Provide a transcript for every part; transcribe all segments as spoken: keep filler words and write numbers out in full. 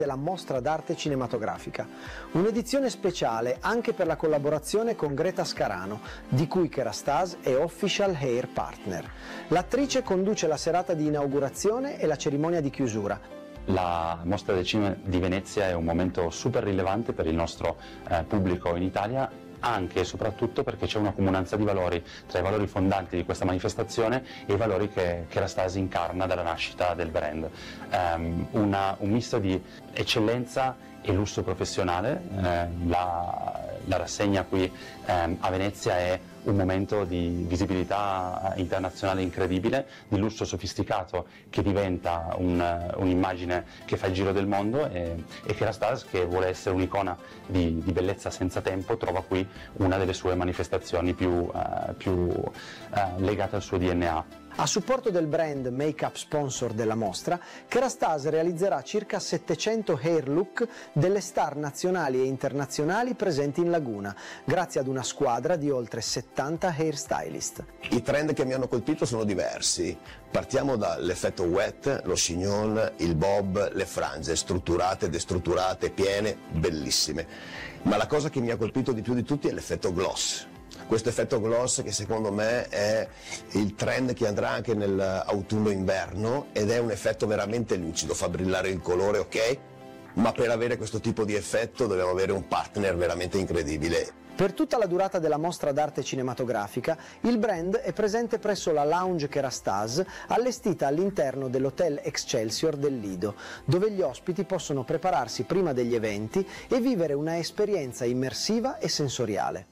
della Mostra d'Arte Cinematografica, un'edizione speciale anche per la collaborazione con Greta Scarano, di cui Kerastase è Official Hair Partner. L'attrice conduce la serata di inaugurazione e la cerimonia di chiusura. La Mostra del Cinema di Venezia è un momento super rilevante per il nostro eh, pubblico in Italia, anche e soprattutto perché c'è una comunanza di valori tra i valori fondanti di questa manifestazione e i valori che Kerastase incarna dalla nascita del brand. Um, una, un misto di eccellenza e lusso professionale. Eh, la, la rassegna qui ehm, a Venezia è un momento di visibilità internazionale incredibile, di lusso sofisticato che diventa un, un'immagine che fa il giro del mondo, e, e Kerastase, che vuole essere un'icona di, di bellezza senza tempo, trova qui una delle sue manifestazioni più, eh, più eh, legate al suo D N A. A supporto del brand make-up sponsor della mostra, Kerastase realizzerà circa settecento hair look delle star nazionali e internazionali presenti in Laguna, grazie ad una squadra di oltre settanta hairstylist. I trend che mi hanno colpito sono diversi. Partiamo dall'effetto wet, lo chignon, il bob, le frange strutturate, destrutturate, piene, bellissime. Ma la cosa che mi ha colpito di più di tutti è l'effetto gloss. Questo effetto gloss che secondo me è il trend che andrà anche nell'autunno-inverno ed è un effetto veramente lucido, fa brillare il colore, ok? Ma per avere questo tipo di effetto dobbiamo avere un partner veramente incredibile. Per tutta la durata della mostra d'arte cinematografica, il brand è presente presso la Lounge Kerastase, allestita all'interno dell'Hotel Excelsior del Lido, dove gli ospiti possono prepararsi prima degli eventi e vivere una esperienza immersiva e sensoriale.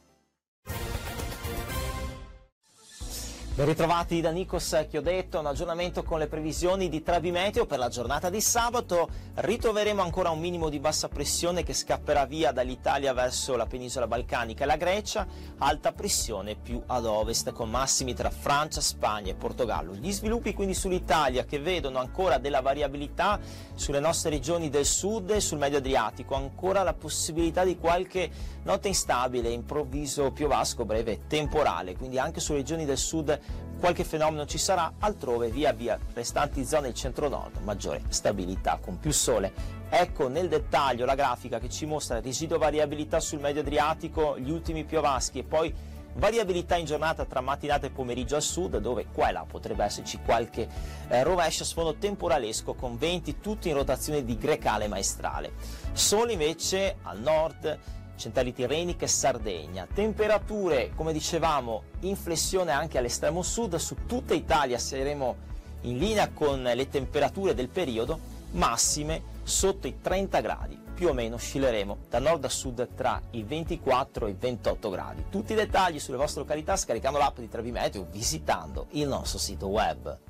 Ben ritrovati da Nikos Chiodetto, un aggiornamento con le previsioni di Trebi Meteo per la giornata di sabato. Ritroveremo ancora un minimo di bassa pressione che scapperà via dall'Italia verso la penisola balcanica e la Grecia, alta pressione più ad ovest con massimi tra Francia, Spagna e Portogallo. Gli sviluppi quindi sull'Italia, che vedono ancora della variabilità sulle nostre regioni del sud e sul Medio Adriatico, ancora la possibilità di qualche nota instabile, improvviso piovasco breve e temporale, quindi anche sulle regioni del sud qualche fenomeno ci sarà, altrove via via restanti zone del centro-nord, maggiore stabilità con più sole. Ecco nel dettaglio la grafica che ci mostra residua variabilità sul Medio Adriatico, gli ultimi piovaschi e poi variabilità in giornata tra mattinata e pomeriggio al sud, dove qua e là potrebbe esserci qualche eh, rovescio a sfondo temporalesco con venti tutti in rotazione di grecale maestrale. Sole invece al nord, centrali tirreniche e Sardegna. Temperature, come dicevamo, in flessione anche all'estremo sud. Su tutta Italia saremo in linea con le temperature del periodo, massime sotto i trenta gradi. Più o meno oscilleremo da nord a sud tra i ventiquattro e i ventotto gradi. Tutti i dettagli sulle vostre località scaricando l'app di Trebi Meteo, visitando il nostro sito web.